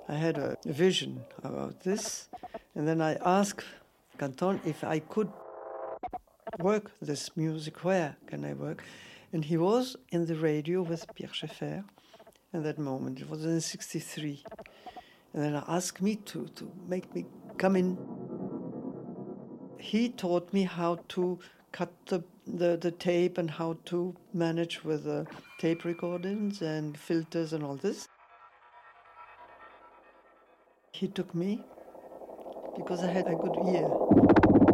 I had a vision about this, and then I asked Canton if I could work this music, where can I work? And he was in the radio with Pierre Schaeffer at that moment. It was in 1963. And then I asked me to make me come in. He taught me how to cut the tape and how to manage with the tape recordings and filters and all this. He took me because I had a good ear.